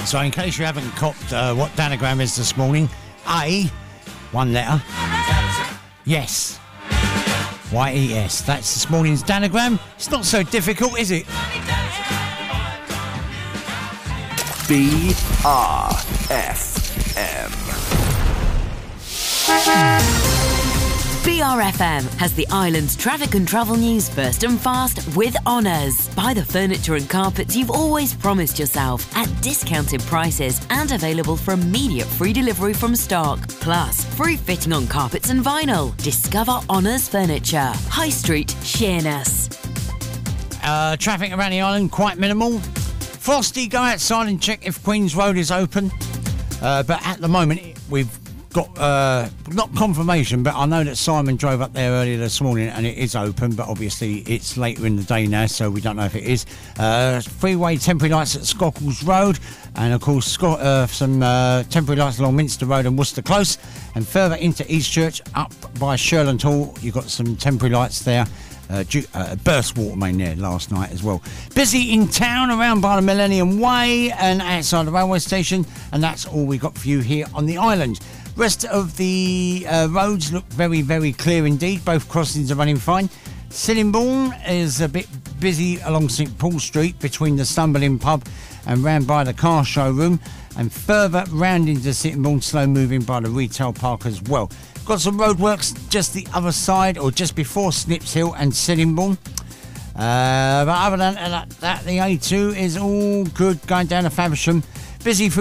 So in case you haven't copped what Danagram is this morning, A, one letter, yes, Y-E-S. That's this morning's Danagram. It's not so difficult, is it? BRFM. BRFM has the island's traffic and travel news first and fast with Honours. Buy the furniture and carpets you've always promised yourself at discounted prices and available for immediate free delivery from stock. Plus, free fitting on carpets and vinyl. Discover Honours Furniture. High Street, Sheerness. Traffic around the island, quite minimal. Frosty, go outside and check if Queen's Road is open. But at the moment, we've got not confirmation, but I know that Simon drove up there earlier this morning and it is open, but obviously it's later in the day now, so we don't know if it is. Freeway temporary lights at Scockles Road, and of course some temporary lights along Minster Road and Worcester Close, and further into Eastchurch up by Sherland Hall you've got some temporary lights there. Burst water main there last night as well. Busy in town around by the Millennium Way and outside the railway station, and that's all we got for you here on the island. Rest of the roads look very, very clear indeed. Both crossings are running fine. Sittingbourne is a bit busy along St Paul Street between the Stumbling Pub and round by the car showroom, and further round into Sittingbourne, slow moving by the retail park as well. Got some roadworks just the other side, or just before Snips Hill and Sittingbourne. But other than that, the A2 is all good going down to Faversham. Busy through